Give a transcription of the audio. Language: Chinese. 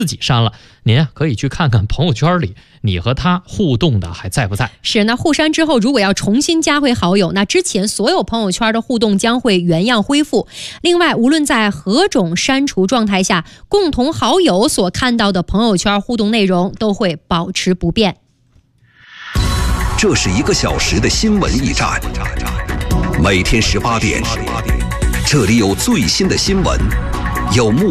自己删了，您啊可以去看看朋友圈里你和他互动的还在不在。 是，那互删之后如果要重新加回好友，那之前所有朋友圈的互动将会原样恢复。另外，无论在何种删除状态下，共同好友所看到的朋友圈互动内容都会保持不变。 这是1个小时的新闻驿站，每天18点，这里有最新的新闻，有